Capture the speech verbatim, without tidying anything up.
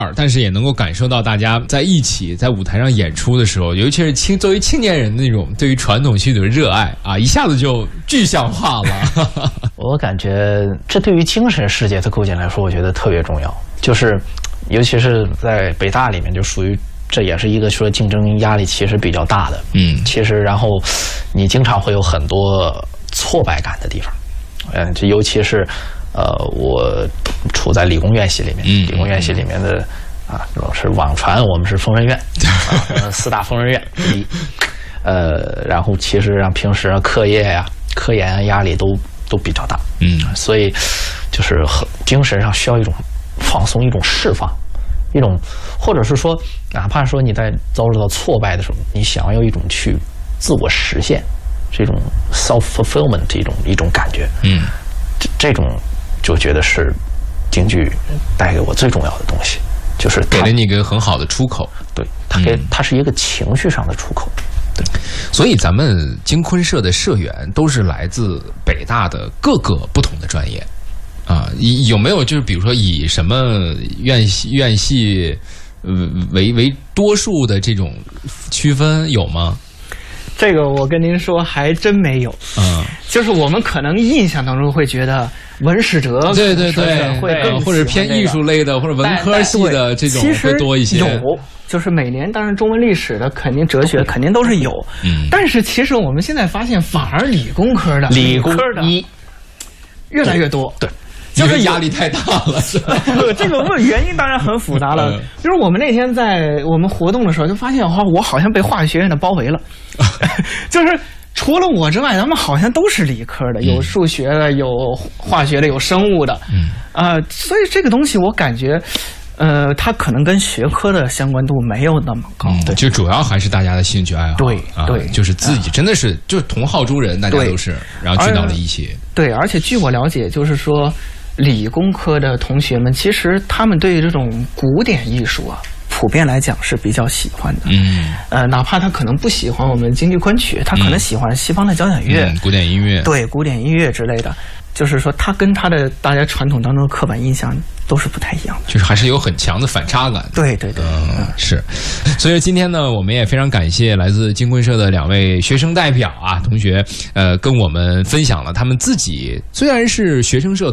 但是也能够感受到大家在一起在舞台上演出的时候，尤其是青作为青年人的那种对于传统戏曲的热爱啊，一下子就具象化了。 我感觉这对于精神世界的构建来说，我觉得特别重要。就是尤其是在北大里面，就属于这也是一个说竞争压力其实比较大的。嗯，其实然后你经常会有很多挫败感的地方。嗯，这尤其是。呃，我处在理工院系里面，嗯、理工院系里面的啊，是网传我们是疯人院，啊、四大疯人院第一。呃，然后其实让平时课业呀、科研啊压力都都比较大，嗯，所以就是很精神上需要一种放松，一种释放，一种或者是说，哪怕说你在遭受到挫败的时候，你想要一种去自我实现，这种 self fulfillment 一种一种感觉，嗯，这这种。就觉得是京剧带给我最重要的东西，就是给了你一个很好的出口。 对，它给、嗯、它是一个情绪上的出口。对， 所以咱们京昆社的社员都是来自北大的各个不同的专业啊，有没有就是比如说以什么院系院系为为多数的这种区分有吗？ 这个我跟您说还真没有，嗯，就是我们可能印象当中会觉得文史哲对对对会更、这个、 或者偏艺术类的或者文科系的这种会多一些。 有，就是每年当然中文历史的肯定哲学肯定都是有，嗯，但是其实我们现在发现反而理工科的理工科的越来越多， 对。 就是压力太大了，是吧？ 这个原因当然很复杂了。比如我们那天在我们活动的时候，就发现哇，我好像被化学学院的包围了，就是除了我之外，咱们好像都是理科的，有数学的，有化学的，有生物的，嗯啊、呃，所以这个东西我感觉。呃，它可能跟学科的相关度没有那么高， 嗯、对，就主要还是大家的兴趣爱好， 对对、 啊，就是自己真的是、呃、就是同好中人，大家都是，然后聚到了一起。 对，而且据我了解，就是说理工科的同学们，其实他们对于这种古典艺术啊，普遍来讲是比较喜欢的。嗯，呃，哪怕他可能不喜欢我们京剧昆曲，他可能喜欢西方的交响乐、 嗯、古典音乐， 对，古典音乐之类的。就是说，他跟他的大家传统当中的刻板印象都是不太一样的， 就是还是有很强的反差感的。 对对对， 嗯，是。所以今天呢，我们也非常感谢来自京昆社的两位学生代表啊，同学，呃，跟我们分享了他们自己虽然是学生社。